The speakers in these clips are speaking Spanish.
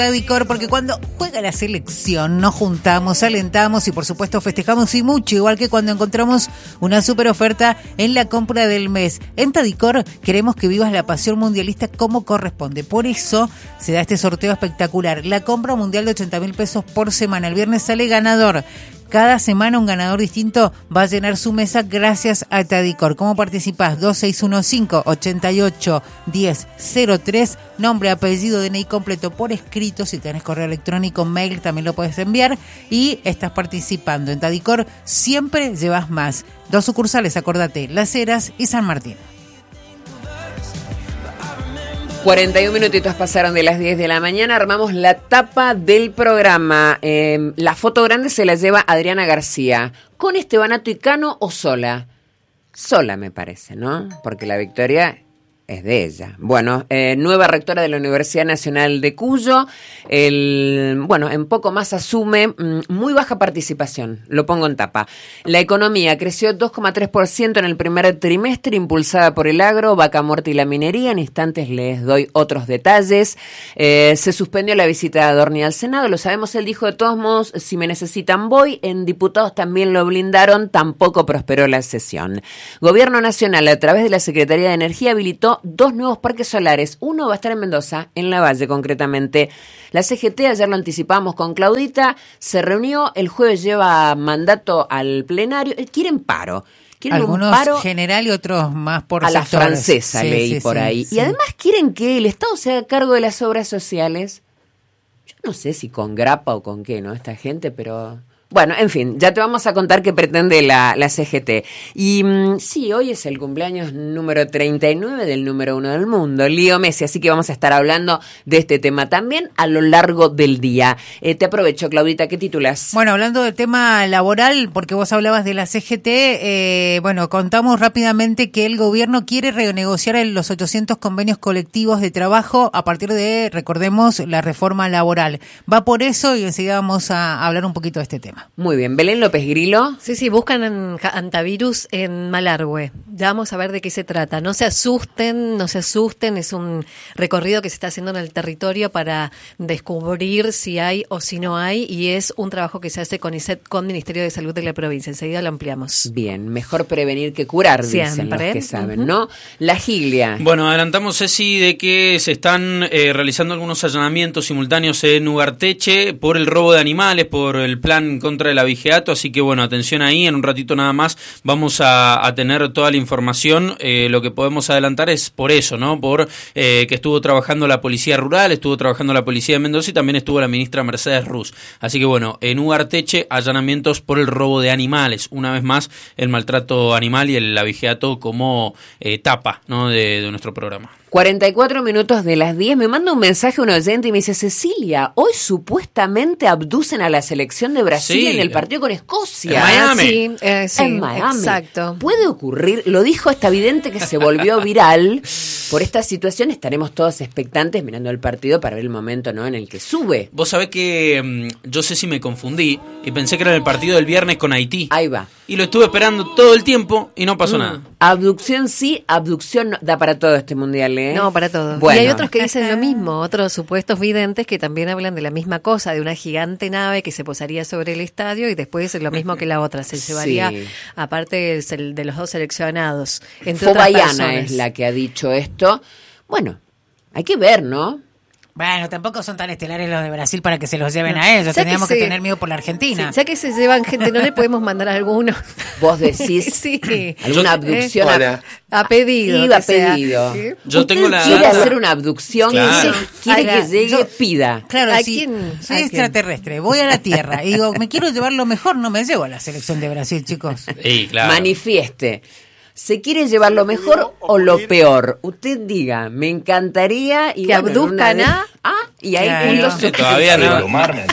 Tadicor, porque cuando juega la selección nos juntamos, alentamos y por supuesto festejamos y mucho, igual que cuando encontramos una super oferta en la compra del mes. En Tadicor queremos que vivas la pasión mundialista como corresponde. Por eso se da este sorteo espectacular. La compra mundial de 80.000 pesos por semana. El viernes sale ganador. Cada semana un ganador distinto va a llenar su mesa gracias a Tadicor. ¿Cómo participás? 2615-88-1003. Nombre, apellido, DNI completo por escrito. Si tenés correo electrónico, mail, también lo puedes enviar. Y estás participando. En Tadicor siempre llevas más. 2 sucursales, acordate, Las Heras y San Martín. 41 minutitos pasaron de las 10 de la mañana, armamos la tapa del programa. La foto grande se la lleva Adriana García. ¿Con Estebanato y Cano o sola? Sola me parece, ¿no? Porque la victoria es de ella. Bueno, nueva rectora de la Universidad Nacional de Cuyo. En poco más asume muy baja participación. Lo pongo en tapa. La economía creció 2,3% en el primer trimestre, impulsada por el agro, vaca muerta y la minería. En instantes les doy otros detalles. Se suspendió la visita de Adorni al Senado. Lo sabemos, él dijo, de todos modos, si me necesitan voy. En diputados también lo blindaron. Tampoco prosperó la sesión. Gobierno Nacional, a través de la Secretaría de Energía, habilitó 2 nuevos parques solares. Uno va a estar en Mendoza, en Lavalle concretamente. La CGT, ayer lo anticipamos con Claudita, se reunió, el jueves lleva mandato al plenario. Quieren paro. Quieren algunos un paro general y otros más por a la sectores. francesa, leí por ahí. Sí. Y además quieren que el Estado se haga cargo de las obras sociales. Yo no sé si con grapa o con qué, ¿no? Esta gente, pero... Bueno, en fin, ya te vamos a contar qué pretende la CGT. Y sí, hoy es el cumpleaños número 39 del número 1 del mundo, Leo Messi, así que vamos a estar hablando de este tema también a lo largo del día. Te aprovecho, Claudita, ¿qué titulas? Bueno, hablando del tema laboral, porque vos hablabas de la CGT, contamos rápidamente que el gobierno quiere renegociar los 800 convenios colectivos de trabajo a partir de, recordemos, la reforma laboral. Va por eso y enseguida vamos a hablar un poquito de este tema. Muy bien, Belén López Grilo. Sí, buscan antivirus en Malargüe. Ya vamos a ver de qué se trata. No se asusten, es un recorrido que se está haciendo en el territorio para descubrir si hay o si no hay, y es un trabajo que se hace con ISET, con Ministerio de Salud de la provincia. Enseguida lo ampliamos. Bien, mejor prevenir que curar, dicen siempre los que saben, ¿no? La Giglia. Bueno, adelantamos, Ceci, de que se están realizando algunos allanamientos simultáneos en Ugarteche por el robo de animales, por el plan contra el abigeato, así que bueno, atención ahí, en un ratito nada más vamos a tener toda la información. Lo que podemos adelantar es por eso, ¿no? Por que estuvo trabajando la Policía Rural, estuvo trabajando la Policía de Mendoza y también estuvo la ministra Mercedes Ruz. Así que bueno, en Ugarteche, allanamientos por el robo de animales. Una vez más, el maltrato animal y el abigeato como tapa, ¿no? de nuestro programa. 44 minutos de las 10, me manda un mensaje un oyente y me dice: Cecilia, hoy supuestamente abducen a la selección de Brasil en el partido con Escocia. En Miami. Sí, en Miami. Exacto. Puede ocurrir, lo dijo esta vidente que se volvió viral por esta situación. Estaremos todos expectantes mirando el partido para ver el momento, ¿no?, en el que sube. Vos sabés que yo sé si me confundí y pensé que era el partido del viernes con Haití. Ahí va. Y lo estuve esperando todo el tiempo y no pasó nada. Abducción sí, abducción no, da para todo este mundial, ¿eh? No, para todo. Bueno. Y hay otros que dicen lo mismo, otros supuestos videntes que también hablan de la misma cosa, de una gigante nave que se posaría sobre el estadio y después lo mismo que la otra, se llevaría, aparte de los 2 seleccionados. Fobayana es la que ha dicho esto. Bueno, hay que ver, ¿no? Bueno, tampoco son tan estelares los de Brasil para que se los lleven a ellos. Teníamos que tener miedo por la Argentina. Sí, ya que se llevan gente, ¿no le podemos mandar a alguno? Vos decís, sí, alguna abducción a pedido. Iba a pedido. ¿Sí? Yo tengo la quiere data. hacer una abducción, Claro. quiere que llegue, pida. Claro, ¿A si quién? soy ¿A extraterrestre, voy a la Tierra y digo, me quiero llevar lo mejor, no me llevo a la selección de Brasil, chicos. Sí, claro. Manifieste. ¿Se quiere llevar lo mejor o lo peor? Usted diga, me encantaría... Que abduzcan a... y hay Claro. puntos Sí, todavía no.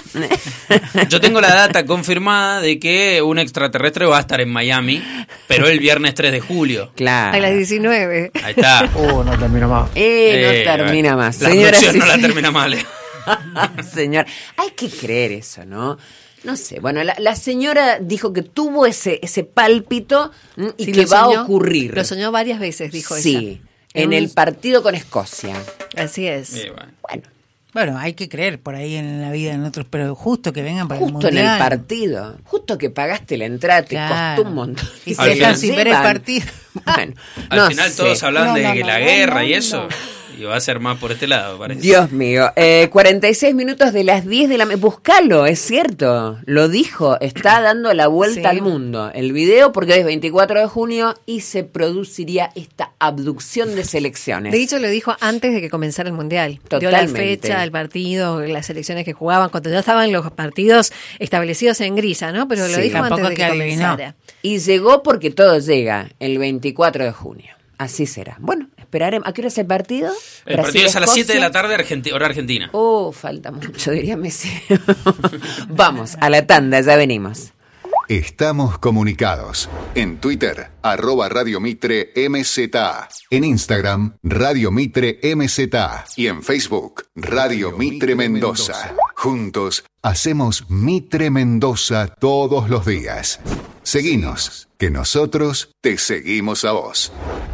no. Yo tengo la data confirmada de que un extraterrestre va a estar en Miami, pero el viernes 3 de julio. Claro. A las 19. Ahí está. No termina más. No termina más. La Señora abducción no la Cecilia. termina mal. Señor, hay que creer eso, ¿no? No sé, bueno, la señora dijo que tuvo ese pálpito y Sí, que lo va soñó, a ocurrir. Lo soñó varias veces, dijo sí, ella. en el partido con Escocia. Así es. Bueno. Bueno, Bueno, hay que creer por ahí en la vida en otros, pero justo que vengan para el Justo mundial. en el partido, justo que pagaste la entrada, te Claro. costó un montón. Y Al se dejan final- sin ver el llevan. partido. Bueno, Al no final sé. todos hablan de No, la no, guerra no, y no. eso. Y va a ser más por este lado, parece. Dios mío, 46 minutos de las 10 de la mañana. Búscalo, es cierto. Lo dijo, está dando la vuelta Sí. al mundo. El video, porque hoy es 24 de junio y se produciría esta abducción de selecciones. De hecho, lo dijo antes de que comenzara el Mundial. Dio la Totalmente. fecha, el partido, las selecciones que jugaban, cuando ya estaban los partidos establecidos en grisa, ¿no? Pero lo Sí. dijo antes Tampoco de que que adivinó. comenzara. Y llegó porque todo llega, el 24 de junio. Así será. Bueno, esperaremos. ¿A qué hora es el partido? El partido es a las 7 de la Brasil-Escocia. tarde, hora argentina. Oh, falta mucho, diría Messi. Vamos, a la tanda, ya venimos. Estamos comunicados. En Twitter, @Radio Mitre MZA. En Instagram, Radio Mitre MZA. Y en Facebook, Radio Mitre Mendoza. Juntos, hacemos Mitre Mendoza todos los días. Seguinos, que nosotros te seguimos a vos.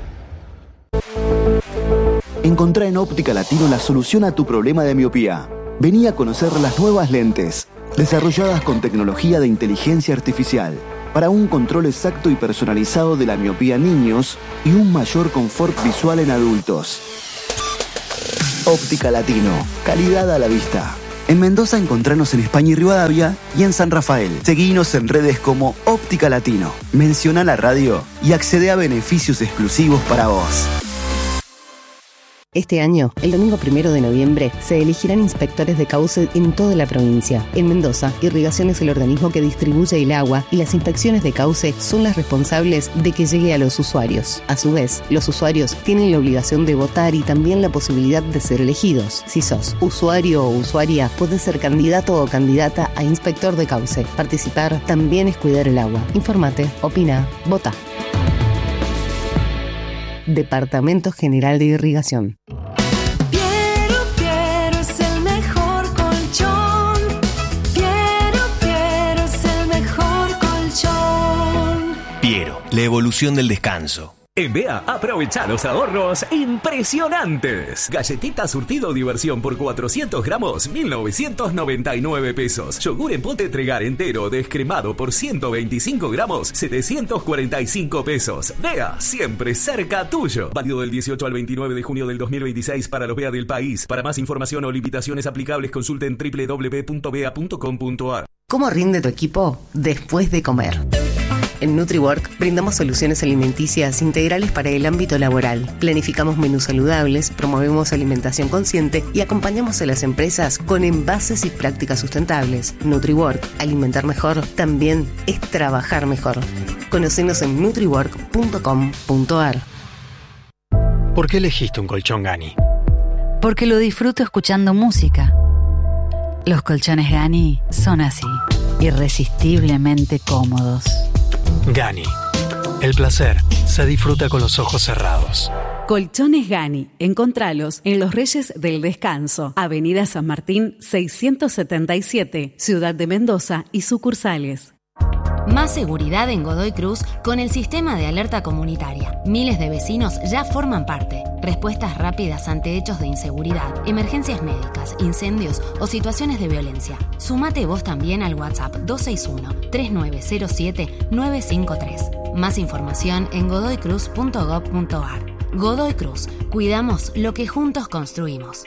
Encontrá en Óptica Latino la solución a tu problema de miopía. Vení a conocer las nuevas lentes, desarrolladas con tecnología de inteligencia artificial, para un control exacto y personalizado de la miopía en niños y un mayor confort visual en adultos. Óptica Latino, calidad a la vista. En Mendoza encontranos en España y Rivadavia y en San Rafael. Seguinos en redes como Óptica Latino. Menciona la radio y accede a beneficios exclusivos para vos. Este año, el domingo 1 de noviembre, se elegirán inspectores de cauce en toda la provincia. En Mendoza, Irrigación es el organismo que distribuye el agua y las inspecciones de cauce son las responsables de que llegue a los usuarios. A su vez, los usuarios tienen la obligación de votar y también la posibilidad de ser elegidos. Si sos usuario o usuaria, podés ser candidato o candidata a inspector de cauce. Participar también es cuidar el agua. Infórmate, opina, vota. Departamento General de Irrigación. Piero es el mejor colchón. Piero es el mejor colchón. Piero, la evolución del descanso. En BEA, aprovecha los ahorros impresionantes. Galletita surtido diversión por 400 gramos, 1.999 pesos. Yogur en pote Tregar entero descremado por 125 gramos, 745 pesos. BEA, siempre cerca tuyo. Válido del 18 al 29 de junio del 2026 para los BEA del país. Para más información o limitaciones aplicables, consulten www.bea.com.ar. ¿Cómo rinde tu equipo después de comer? En NutriWork brindamos soluciones alimenticias integrales para el ámbito laboral. Planificamos menús saludables, promovemos alimentación consciente y acompañamos a las empresas con envases y prácticas sustentables. NutriWork, alimentar mejor, también es trabajar mejor. Conocenos en nutriwork.com.ar. ¿Por qué elegiste un colchón Gani? Porque lo disfruto escuchando música. Los colchones Gani son así, irresistiblemente cómodos. Gani. El placer se disfruta con los ojos cerrados. Colchones Gani. Encontralos en Los Reyes del Descanso, Avenida San Martín 677, Ciudad de Mendoza y sucursales. Más seguridad en Godoy Cruz con el sistema de alerta comunitaria. Miles de vecinos ya forman parte. Respuestas rápidas ante hechos de inseguridad, emergencias médicas, incendios o situaciones de violencia. Sumate vos también al WhatsApp 261-3907-953. Más información en godoycruz.gov.ar. Godoy Cruz. Cuidamos lo que juntos construimos.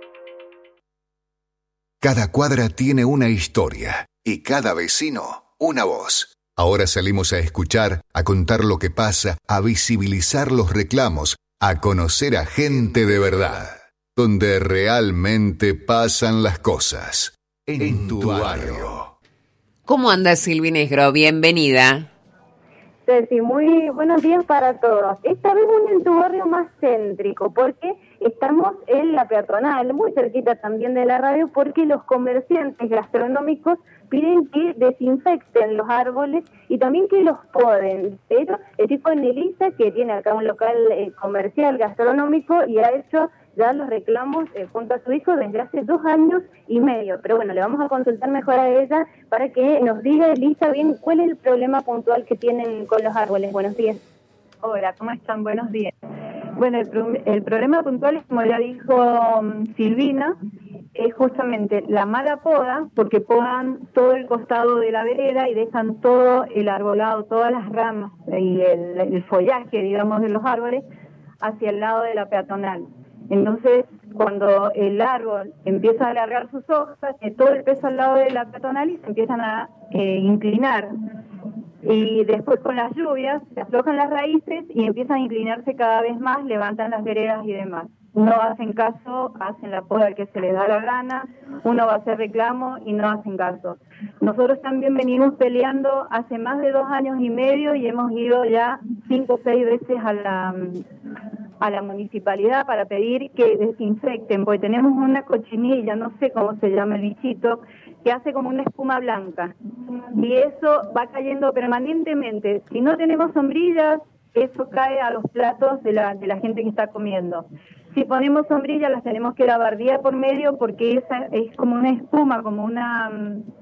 Cada cuadra tiene una historia y cada vecino una voz. Ahora salimos a escuchar, a contar lo que pasa, a visibilizar los reclamos, a conocer a gente de verdad, donde realmente pasan las cosas. En tu barrio. ¿Cómo anda Silvi Negro? Bienvenida. Ceci, muy buenos días para todos. Esta vez en tu barrio más céntrico, porque estamos en la peatonal, muy cerquita también de la radio, porque los comerciantes gastronómicos piden que desinfecten los árboles y también que los poden. Pero el chico de Nelisa, que tiene acá un local comercial gastronómico y ha hecho ya los reclamos junto a su hijo desde hace 2 años y medio. Pero bueno, le vamos a consultar mejor a ella para que nos diga, Elisa, bien cuál es el problema puntual que tienen con los árboles. Buenos días. Hola, ¿cómo están? Buenos días. Bueno, el problema puntual es, como ya dijo Silvina, es justamente la mala poda, porque podan todo el costado de la vereda y dejan todo el arbolado, todas las ramas y el follaje, digamos, de los árboles hacia el lado de la peatonal. Entonces, cuando el árbol empieza a alargar sus hojas, todo el peso al lado de la peatonal y se empiezan a inclinar. Y después con las lluvias se aflojan las raíces y empiezan a inclinarse cada vez más, levantan las veredas y demás. No hacen caso, hacen la poda que se les da la gana, uno va a hacer reclamo y no hacen caso. Nosotros también venimos peleando hace más de 2 años y medio y hemos ido ya 5 o 6 veces a la municipalidad para pedir que desinfecten, porque tenemos una cochinilla, no sé cómo se llama el bichito, que hace como una espuma blanca. Y eso va cayendo permanentemente. Si no tenemos sombrillas, eso cae a los platos de la gente que está comiendo. Si ponemos sombrillas, las tenemos que lavar día por medio porque esa es como una espuma, como una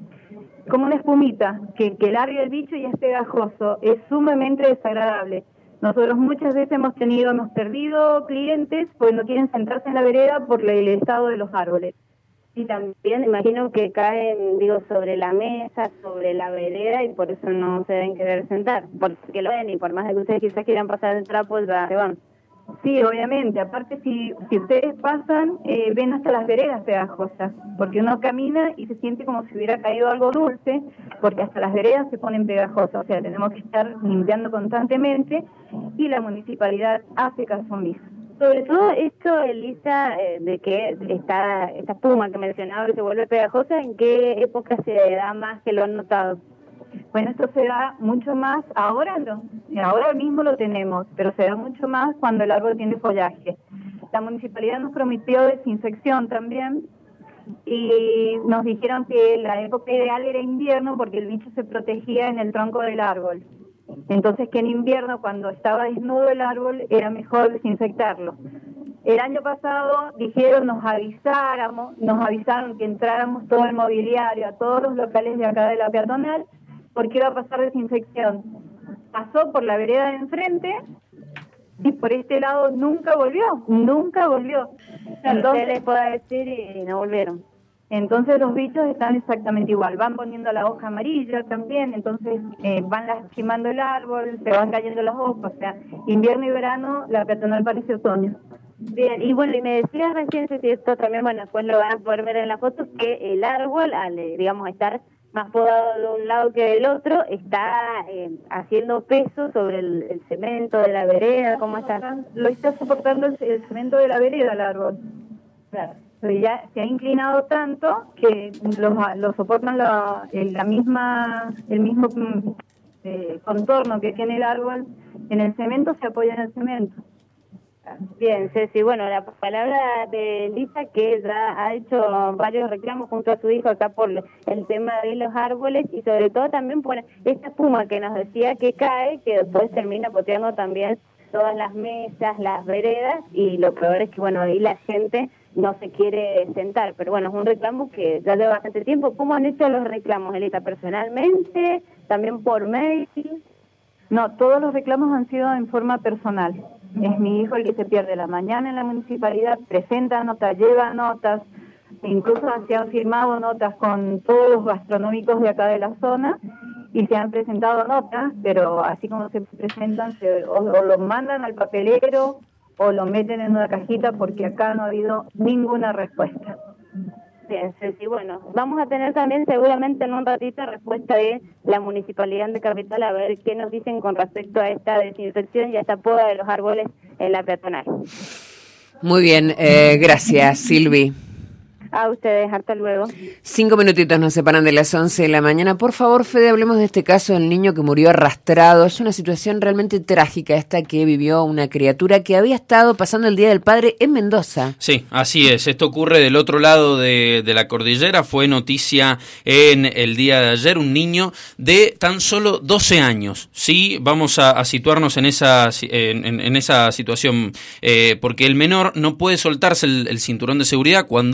espumita que larga el bicho y es pegajoso. Es sumamente desagradable. Nosotros muchas veces hemos perdido clientes porque no quieren sentarse en la vereda por el estado de los árboles. Y también imagino que caen, sobre la mesa, sobre la vereda y por eso no se deben querer sentar, porque lo ven y por más de que ustedes quizás quieran pasar el trapo, ya se van. Sí, obviamente. Aparte, si ustedes pasan, ven hasta las veredas pegajosas, porque uno camina y se siente como si hubiera caído algo dulce, porque hasta las veredas se ponen pegajosas. O sea, tenemos que estar limpiando constantemente y la municipalidad hace caso omiso. Sobre todo esto, Elisa, de que esta espuma que mencionaba que se vuelve pegajosa, ¿en qué época se da más que lo han notado? Bueno, esto se da mucho más, ahora mismo lo tenemos, pero se da mucho más cuando el árbol tiene follaje. La municipalidad nos prometió desinfección también y nos dijeron que la época ideal era invierno porque el bicho se protegía en el tronco del árbol. Entonces que en invierno, cuando estaba desnudo el árbol, era mejor desinfectarlo. El año pasado nos avisaron que entráramos todo el mobiliario a todos los locales de acá de la peatonal, porque iba a pasar desinfección. Pasó por la vereda de enfrente y por este lado nunca volvió. Entonces les puedo decir y no volvieron. Entonces los bichos están exactamente igual, van poniendo la hoja amarilla también, entonces van lastimando el árbol, se van cayendo las hojas, o sea, invierno y verano la peatonal parece otoño. Bien, y bueno, y me decías recién, si esto también, bueno, después lo van a poder ver en la foto, que el árbol, al, estar más podado de un lado que del otro, está haciendo peso sobre el cemento de la vereda. ¿Cómo está? Lo está soportando el cemento de la vereda el árbol. Claro. Pero ya se ha inclinado tanto que lo soportan el mismo contorno que tiene el árbol en el cemento, se apoya en el cemento. Bien, Ceci, bueno, la palabra de Lisa, que ya ha hecho varios reclamos junto a su hijo acá por el tema de los árboles y sobre todo también por esta espuma que nos decía que cae, que después termina poteando también todas las mesas, las veredas, y lo peor es que, bueno, ahí la gente no se quiere sentar, pero bueno, es un reclamo que ya lleva bastante tiempo. ¿Cómo han hecho los reclamos, Elisa? ¿Personalmente? ¿También por mail? No, todos los reclamos han sido en forma personal. Es mi hijo el que se pierde la mañana en la municipalidad, presenta notas, lleva notas, incluso se han firmado notas con todos los gastronómicos de acá de la zona y se han presentado notas, pero así como se presentan, o lo mandan al papelero o lo meten en una cajita porque acá no ha habido ninguna respuesta. Bien, Ceci, bueno, vamos a tener también seguramente en un ratito respuesta de la Municipalidad de Capital a ver qué nos dicen con respecto a esta desinfección y a esta poda de los árboles en la peatonal. Muy bien, gracias, Silvi. A ustedes, hasta luego. 5 minutitos nos separan de las 11 de la mañana. Por favor, Fede, hablemos de este caso del niño que murió arrastrado. Es una situación realmente trágica esta que vivió una criatura que había estado pasando el Día del Padre en Mendoza. Sí, así es. Esto ocurre del otro lado de la cordillera. Fue noticia en el día de ayer. Un niño de tan solo 12 años. Sí, vamos a situarnos en esa situación, porque el menor no puede soltarse el cinturón de seguridad cuando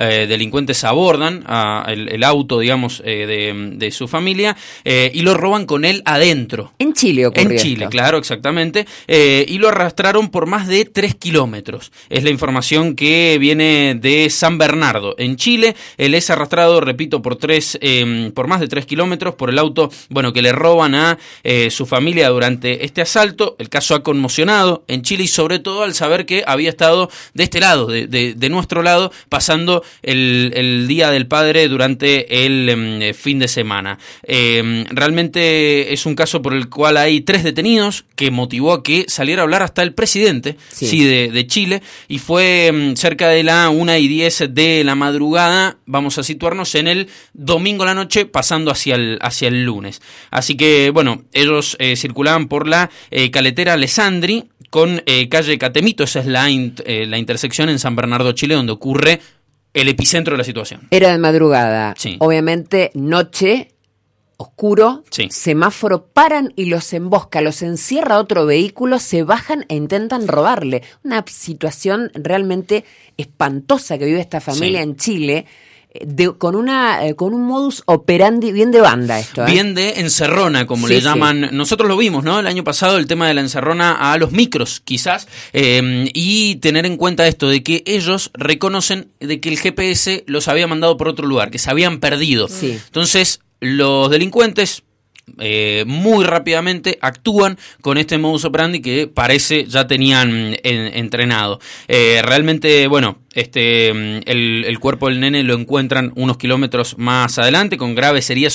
delincuentes abordan el auto, digamos, de su familia y lo roban con él adentro. En Chile ocurrió En Chile, esto. claro, exactamente. Y lo arrastraron por más de 3 kilómetros. Es la información que viene de San Bernardo, en Chile. Él es arrastrado, repito, por más de 3 kilómetros por el auto, que le roban a su familia durante este asalto. El caso ha conmocionado en Chile y sobre todo al saber que había estado de este lado, de nuestro lado, pasando el Día del Padre durante el fin de semana. Realmente es un caso por el cual hay 3 detenidos que motivó a que saliera a hablar hasta el presidente de Chile, y fue cerca de la 1:10 de la madrugada. Vamos a situarnos en el domingo a la noche, pasando hacia el lunes. Así que, ellos circulaban por la caletera Alessandri con calle Catemito. Esa es la intersección en San Bernardo, Chile, donde ocurre el epicentro de la situación. Era de madrugada. Sí. Obviamente, noche, oscuro, sí. Semáforo, paran y los embosca, los encierra otro vehículo, se bajan e intentan robarle. Una situación realmente espantosa que vive esta familia en Chile. Con un modus operandi bien de banda esto. Bien de encerrona, como le llaman. Nosotros lo vimos, ¿no? El año pasado, el tema de la encerrona a los micros, quizás, y tener en cuenta esto de que ellos reconocen de que el GPS los había mandado por otro lugar, que se habían perdido. Sí. Entonces, los delincuentes muy rápidamente actúan con este modus operandi que parece ya tenían entrenado. Realmente, el cuerpo del nene lo encuentran unos kilómetros más adelante con graves heridas